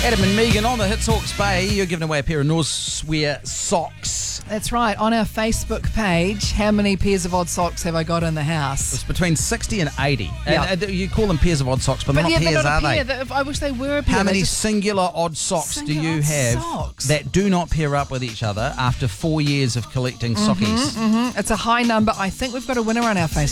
Adam and Megan on the Hits Hawke's Bay. You're giving away a pair of Norsewear socks. That's right. On our Facebook page, how many pairs of odd socks have I got in the house? It's between 60 and 80. Yeah. And you call them pairs of odd socks, but they're not pairs, are they? I wish they were a pair. How many singular odd socks do you have that do not pair up with each other after 4 years of collecting sockies? It's a high number. I think we've got a winner on our Facebook.